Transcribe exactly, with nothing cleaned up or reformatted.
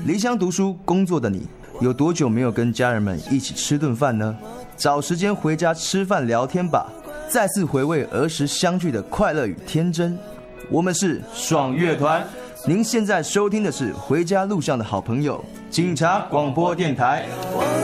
离乡读书工作的你，有多久没有跟家人们一起吃顿饭呢？找时间回家吃饭聊天吧，再次回味儿时相聚的快乐与天真。我们是爽乐团，您现在收听的是回家路上的好朋友警察广播电台。